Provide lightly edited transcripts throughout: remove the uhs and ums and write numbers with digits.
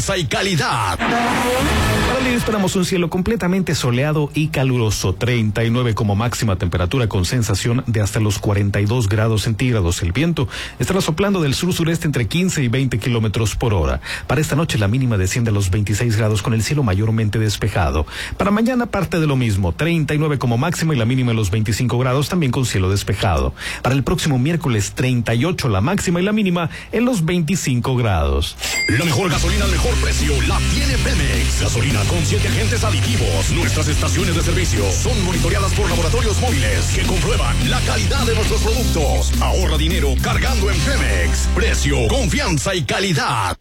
Y calidad. Para el día esperamos un cielo completamente soleado y caluroso, 39 como máxima temperatura con sensación de hasta los 42 grados centígrados. El viento estará soplando del sur-sureste entre 15 y 20 kilómetros por hora. Para esta noche la mínima desciende a los 26 grados con el cielo mayormente despejado. Para mañana parte de lo mismo, 39 como máxima y la mínima en los 25 grados también con cielo despejado. Para el próximo miércoles 38 la máxima y la mínima en los 25 grados. La mejor gasolina al mejor precio la tiene Pemex. Gasolina con 7 agentes aditivos. Nuestras estaciones de servicio son monitoreadas por laboratorios móviles que comprueban la calidad de nuestros productos. Ahorra dinero cargando en Pemex. Precio, confianza y calidad.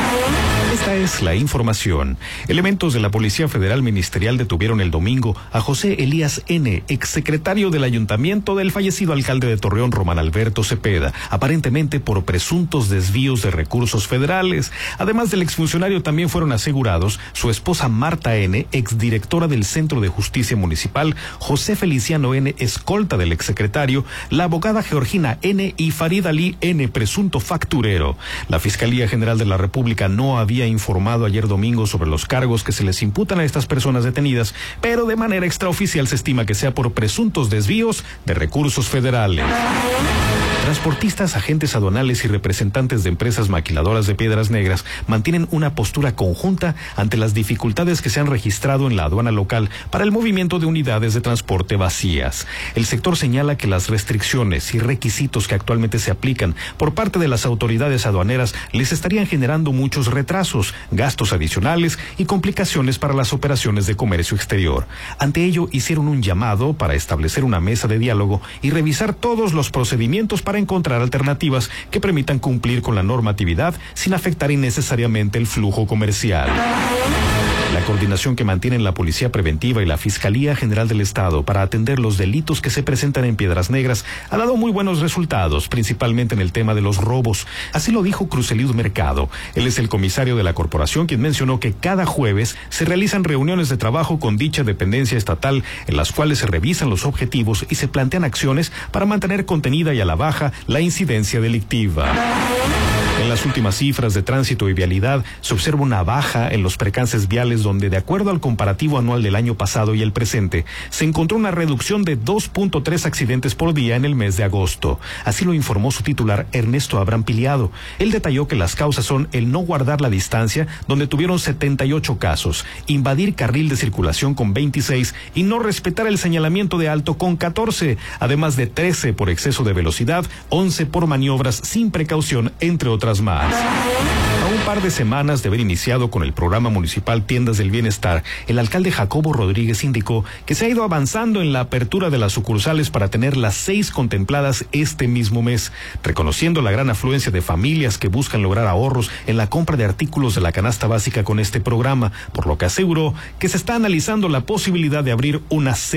Esta es la información. Elementos de la Policía Federal Ministerial detuvieron el domingo a José Elías N., exsecretario del ayuntamiento del fallecido alcalde de Torreón, Román Alberto Cepeda, aparentemente por presuntos desvíos de recursos federales. Además del exfuncionario también fueron asegurados su esposa Marta N., exdirectora del Centro de Justicia Municipal, José Feliciano N., escolta del exsecretario, la abogada Georgina N. y Farid Ali N., presunto facturero. La Fiscalía General de la República no había informado ayer domingo sobre los cargos que se les imputan a estas personas detenidas, pero de manera extraoficial se estima que sea por presuntos desvíos de recursos federales. Transportistas, agentes aduanales y representantes de empresas maquiladoras de piedras negras mantienen una postura conjunta ante las dificultades que se han registrado en la aduana local para el movimiento de unidades de transporte vacías. El sector señala que las restricciones y requisitos que actualmente se aplican por parte de las autoridades aduaneras les estarían generando muchos retrasos, gastos adicionales y complicaciones para las operaciones de comercio exterior. Ante ello, hicieron un llamado para establecer una mesa de diálogo y revisar todos los procedimientos para encontrar alternativas que permitan cumplir con la normatividad sin afectar innecesariamente el flujo comercial. La coordinación que mantienen la Policía Preventiva y la Fiscalía General del Estado para atender los delitos que se presentan en Piedras Negras ha dado muy buenos resultados, principalmente en el tema de los robos. Así lo dijo Cruz Eliud Mercado. Él es el comisario de la corporación, quien mencionó que cada jueves se realizan reuniones de trabajo con dicha dependencia estatal en las cuales se revisan los objetivos y se plantean acciones para mantener contenida y a la baja la incidencia delictiva. En las últimas cifras de tránsito y vialidad se observa una baja en los percances viales donde, de acuerdo al comparativo anual del año pasado y el presente, se encontró una reducción de 2.3 accidentes por día en el mes de agosto. Así lo informó su titular Ernesto Abraham Piliado. Él detalló que las causas son el no guardar la distancia, donde tuvieron 78 casos, invadir carril de circulación con 26 y no respetar el señalamiento de alto con 14, además de 13 por exceso de velocidad, 11 por maniobras sin precaución, entre otras más. A un par de semanas de haber iniciado con el programa municipal Tiendas del Bienestar, el alcalde Jacobo Rodríguez indicó que se ha ido avanzando en la apertura de las sucursales para tener las 6 contempladas este mismo mes, reconociendo la gran afluencia de familias que buscan lograr ahorros en la compra de artículos de la canasta básica con este programa, por lo que aseguró que se está analizando la posibilidad de abrir unas